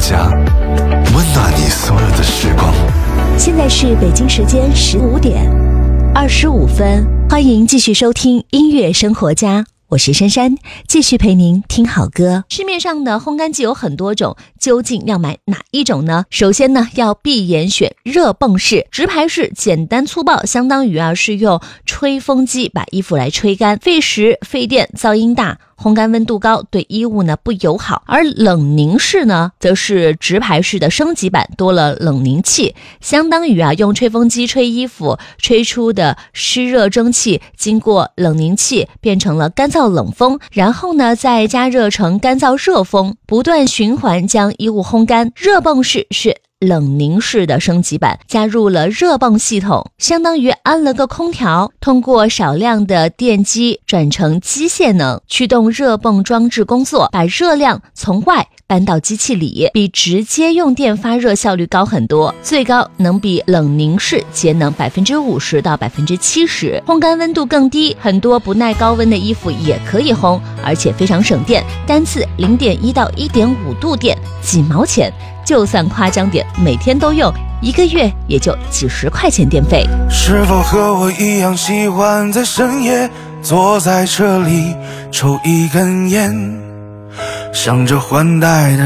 家，温暖你所有的时光。 现在是北京时间15点25分，欢迎继续收听音乐生活家，我是珊珊，继续陪您听好歌。市面上的烘干机有很多种，究竟要买哪一种呢？首先呢，要闭眼选热泵式。直排式简单粗暴，相当于是用吹风机把衣服来吹干，费时费电，噪音大，烘干温度高，对衣物呢不友好。而冷凝式呢，则是直排式的升级版，多了冷凝器，相当于用吹风机吹衣服，吹出的湿热蒸汽经过冷凝器变成了干燥冷风，然后呢再加热成干燥热风，不断循环将衣物烘干。热泵式是冷凝式的升级版，加入了热泵系统，相当于安了个空调，通过少量的电机转成机械能，驱动热泵装置工作，把热量从外搬到机器里，比直接用电发热效率高很多，最高能比冷凝式节能50%到70%，烘干温度更低，很多不耐高温的衣服也可以烘，而且非常省电，单次0.1到1.5度电，几毛钱。就算夸张点，每天都用，1个月也就几十块钱电费。 是否和我一样喜欢在深夜坐在车里抽一根烟，想着换代的